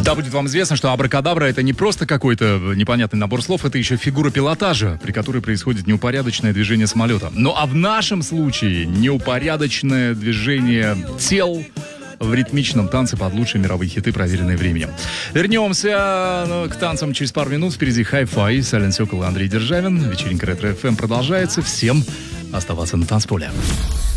Да, будет вам известно, что абракадабра — это не просто какой-то непонятный набор слов, это еще фигура пилотажа, при которой происходит неупорядоченное движение самолета. Ну а в нашем случае неупорядоченное движение тел в ритмичном танце под лучшие мировые хиты, проверенные временем. Вернемся к танцам через пару минут. Впереди Hi-Fi, Silent Circle и Андрей Державин. Вечеринка Ретро FM продолжается. Всем оставаться на танцполе.